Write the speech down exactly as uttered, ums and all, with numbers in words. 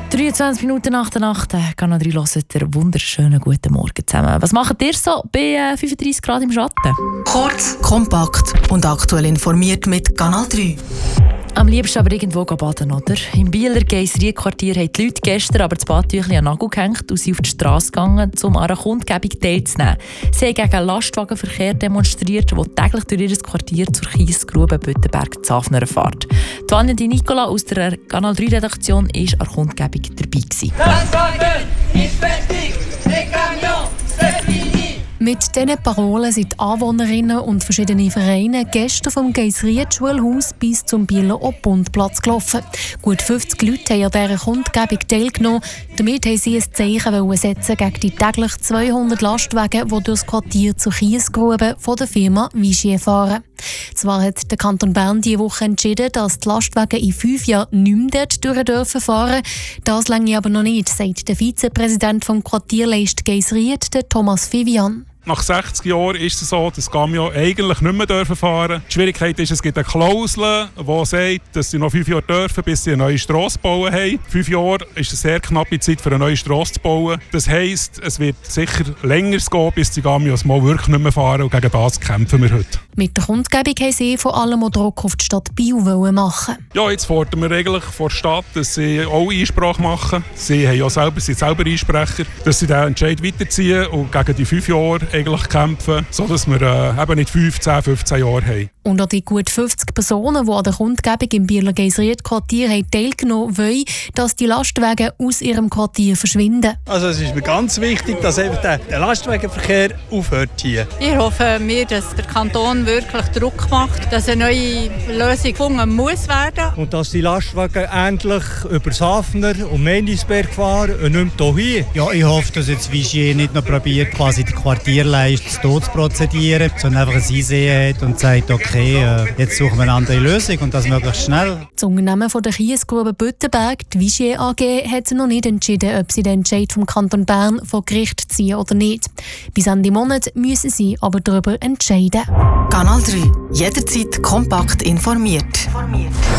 dreiundzwanzig Minuten nach der Nacht, Kanal drei hört ihr wunderschönen guten Morgen zusammen. Was macht ihr so bei fünfunddreissig Grad im Schatten? Kurz, kompakt und aktuell informiert mit Kanal drei. Am liebsten aber irgendwo baden, oder? Im Bieler Geisried-Quartier haben die Leute gestern aber das Badtüchli an den Nagel gehängt und sind auf die Strasse gegangen, um an einer Kundgebung teilzunehmen. Sie haben gegen einen Lastwagenverkehr demonstriert, der täglich durch ihr Quartier zur Kiesgrube Büttenberg-Zafner fährt. Die Vanja Di Nicola aus der Kanal drei Redaktion war an der Kundgebung dabei. Lastwagen ist fertig, der Camion, c'est fini. Mit diesen Parolen sind die Anwohnerinnen und verschiedene Vereine gestern vom Geisried-Schulhaus bis zum Bieler Obundplatz gelaufen. Gut fünfzig Leute haben an dieser Kundgebung teilgenommen. Damit wollten sie ein Zeichen setzen gegen die täglich zweihundert Lastwagen, die durch das Quartier zur Kiesgrube von der Firma Vigier fahren. Zwar hat der Kanton Bern diese Woche entschieden, dass die Lastwagen in fünf Jahren nicht mehr dort durch dürfen fahren. Das reicht aber noch nicht, sagt der Vizepräsident des Quartierleist Geisried, Thomas Vivian. Nach sechzig Jahren ist es so, dass Camion eigentlich nicht mehr dürfen fahren. Die Schwierigkeit ist, es gibt eine Klausel, die sagt, dass sie noch fünf Jahre dürfen, bis sie eine neue Strasse bauen haben. Fünf Jahre ist eine sehr knappe Zeit, für eine neue Strasse zu bauen. Das heisst, es wird sicher länger gehen, bis die Camions mal wirklich nicht mehr fahren. Und gegen das kämpfen wir heute. Mit der Kundgebung haben sie vor allem auch Druck auf die Stadt Biel machen. Ja, jetzt fordern wir eigentlich von der Stadt, dass sie auch Einsprache machen. Sie haben ja selber, sind selber Einsprecher, dass sie diesen Entscheid weiterziehen und gegen die fünf Jahre eigentlich kämpfen, sodass wir äh, eben nicht fünfzehn, fünfzehn Jahre haben. Und auch die gut fünfzig Personen, die an der Kundgebung im Bieler Geisried-Quartier teilgenommen haben, wollen, dass die Lastwagen aus ihrem Quartier verschwinden. Also es ist mir ganz wichtig, dass einfach der, der Lastwagenverkehr aufhört hier. Wir hoffen, wir, dass der Kanton wirklich Druck macht, dass eine neue Lösung gefunden muss werden. Und dass die Lastwagen endlich über Safner und Mendisberg fahren und nicht mehr hier. Ja, ich hoffe, dass jetzt Vigier nicht noch probiert, quasi die Quartierleiste zu prozedieren, sondern einfach ein Einsehen hat und sagt, okay, äh, jetzt suchen wir eine andere Lösung und das möglichst schnell. Das Unternehmen von der Kiesgrube Büttenberg, die Vigier A G, hat noch nicht entschieden, ob sie den Entscheid vom Kanton Bern vor Gericht ziehen oder nicht. Bis Ende Monat müssen sie aber darüber entscheiden. Kanal drei. Jederzeit kompakt informiert.